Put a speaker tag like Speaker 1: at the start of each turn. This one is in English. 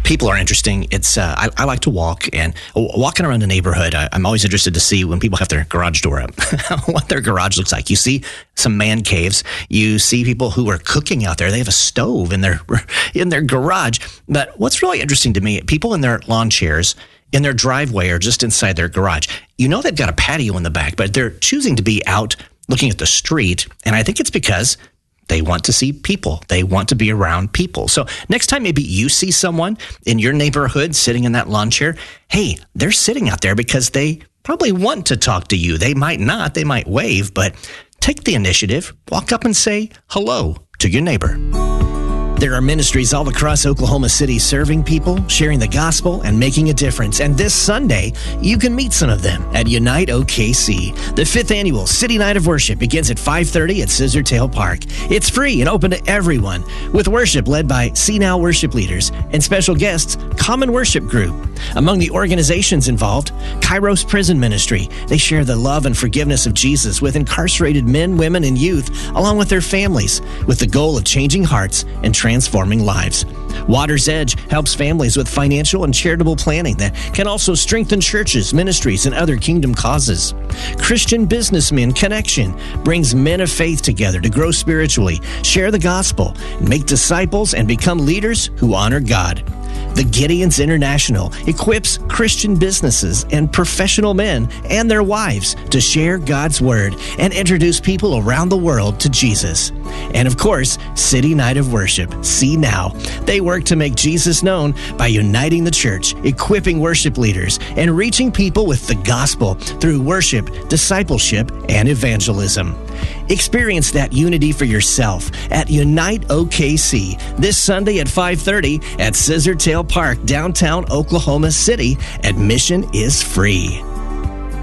Speaker 1: People are interesting. It's I like to walk, and walking around the neighborhood, I'm always interested to see when people have their garage door up, what their garage looks like. You see some man caves. You see people who are cooking out there. They have a stove in their garage. But what's really interesting to me, people in their lawn chairs, in their driveway or just inside their garage. You know they've got a patio in the back, but they're choosing to be out looking at the street. And I think it's because they want to see people. They want to be around people. So next time maybe you see someone in your neighborhood sitting in that lawn chair, hey, they're sitting out there because they probably want to talk to you. They might not. They might wave, but take the initiative. Walk up and say hello to your neighbor. There are ministries all across Oklahoma City serving people, sharing the gospel, and making a difference. And this Sunday, you can meet some of them at Unite OKC. The 5th annual City Night of Worship begins at 5:30 at Scissortail Park. It's free and open to everyone, with worship led by See Now worship leaders and special guests, Common Worship Group. Among the organizations involved, Kairos Prison Ministry. They share the love and forgiveness of Jesus with incarcerated men, women, and youth, along with their families, with the goal of changing hearts and transforming lives. Water's Edge helps families with financial and charitable planning that can also strengthen churches, ministries, and other kingdom causes. Christian Businessmen Connection brings men of faith together to grow spiritually, share the gospel, make disciples, and become leaders who honor God. The Gideons International equips Christian businesses and professional men and their wives to share God's word and introduce people around the world to Jesus. And of course, City Night of Worship, See Now. They work to make Jesus known by uniting the church, equipping worship leaders, and reaching people with the gospel through worship, discipleship, and evangelism. Experience that unity for yourself at Unite OKC this Sunday at 5:30 at Scissortail Park, downtown Oklahoma City. Admission is free.